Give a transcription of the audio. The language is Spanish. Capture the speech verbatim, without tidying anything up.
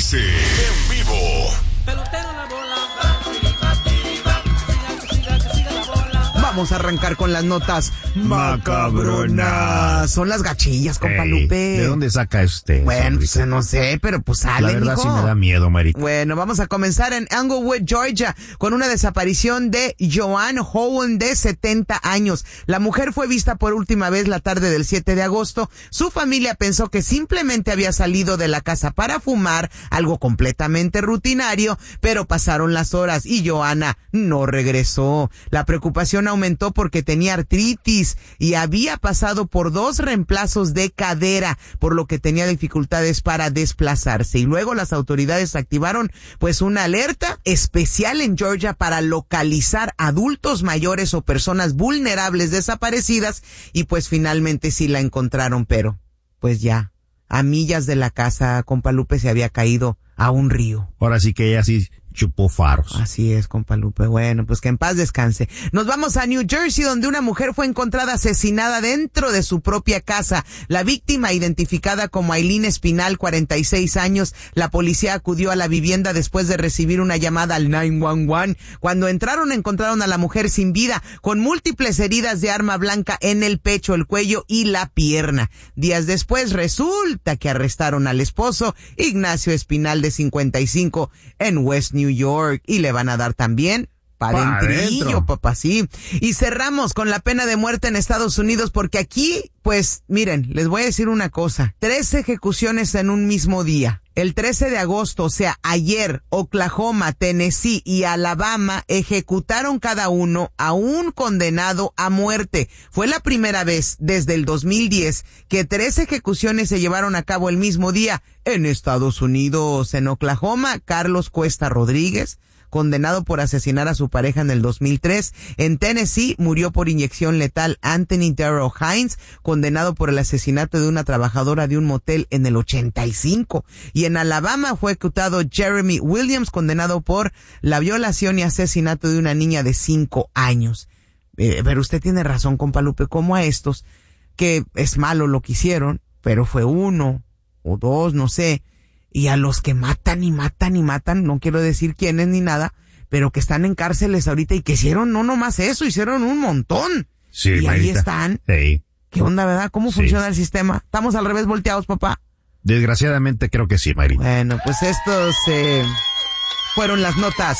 dice en vivo. Pelotero la bola. Vamos a arrancar con las notas macabronas. Son las gachillas, compa Ey, Lupe. ¿De dónde saca usted? Bueno, pues, no sé, pero pues sale, La verdad mijo. sí me da miedo, Marita. Bueno, vamos a comenzar en Englewood, Georgia, con una desaparición de Joanne Howen, de setenta años. La mujer fue vista por última vez la tarde del siete de agosto. Su familia pensó que simplemente había salido de la casa para fumar, algo completamente rutinario, pero pasaron las horas y Joanna no regresó. La preocupación aumentó porque tenía artritis y había pasado por dos reemplazos de cadera, por lo que tenía dificultades para desplazarse. Y luego las autoridades activaron pues una alerta especial en Georgia para localizar adultos mayores o personas vulnerables desaparecidas, y pues finalmente sí la encontraron, pero pues ya a millas de la casa, compa Lupe, se había caído a un río. Ahora sí que ella sí chupó faros. Así es, compa Lupe. Bueno, pues que en paz descanse. Nos vamos a New Jersey, donde una mujer fue encontrada asesinada dentro de su propia casa. La víctima, identificada como Aileen Espinal, cuarenta y seis años, la policía acudió a la vivienda después de recibir una llamada al nueve uno uno. Cuando entraron, encontraron a la mujer sin vida, con múltiples heridas de arma blanca en el pecho, el cuello y la pierna. Días después, resulta que arrestaron al esposo, Ignacio Espinal, de cincuenta y cinco, en West New York, y le van a dar también para adentro, papá, sí. Y cerramos con la pena de muerte en Estados Unidos, porque aquí, pues, miren, les voy a decir una cosa. Tres ejecuciones en un mismo día. El trece de agosto, o sea, ayer, Oklahoma, Tennessee y Alabama ejecutaron cada uno a un condenado a muerte. Fue la primera vez desde el dos mil diez que tres ejecuciones se llevaron a cabo el mismo día en Estados Unidos. En Oklahoma, Carlos Cuesta Rodríguez, condenado por asesinar a su pareja en el dos mil tres. En Tennessee murió por inyección letal Anthony Darrell Hines, condenado por el asesinato de una trabajadora de un motel en el ochenta y cinco. Y en Alabama fue ejecutado Jeremy Williams, condenado por la violación y asesinato de una niña de cinco años. Eh, pero usted tiene razón, compa Lupe, como a estos, que es malo lo que hicieron, pero fue uno o dos, no sé. Y a los que matan y matan y matan, no quiero decir quiénes ni nada, pero que están en cárceles ahorita y que hicieron no nomás eso, hicieron un montón. Sí, y Marita. ahí están. Sí. ¿Qué onda, verdad? ¿Cómo Sí. funciona el sistema? ¿Estamos al revés volteados, papá? Desgraciadamente creo que sí, Marita. Bueno, pues estos eh, fueron las notas